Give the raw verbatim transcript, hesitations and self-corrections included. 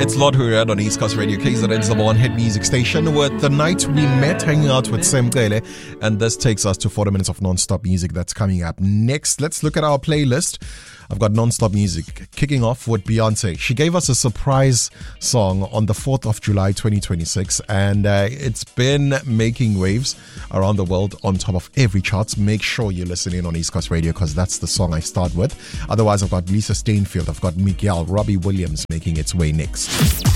It's Lord Who Read on East Coast Radio, K Z N's number one hit music station. With The Night We Met, hanging out with Sam Gele. And this takes us to forty minutes of non-stop music that's coming up next. Let's look at our playlist. I've got non-stop music kicking off with Beyonce. She gave us a surprise song on the fourth of July twenty twenty-six, and uh, it's been making waves around the world on top of every chart. Make sure you listen in on East Coast Radio because that's the song I start with. Otherwise, I've got Lisa Stainfield, I've got Miguel, Robbie Williams making its way next.